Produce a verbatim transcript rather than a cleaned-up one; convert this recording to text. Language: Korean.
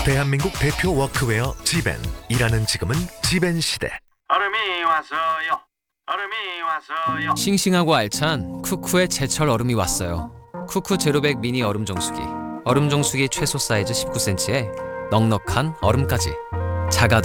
대한민국 대표 워크웨어 지벤. 일하는 지금은 지벤 시대. 얼음이 왔어요. 얼음이 왔어요. 싱싱하고 알찬 쿠쿠의 제철 얼음이 왔어요. 쿠쿠 제로백 미니 얼음 정수기. 얼음 정수기 최소 사이즈 십구 센티미터에 넉넉한 얼음까지. 작아도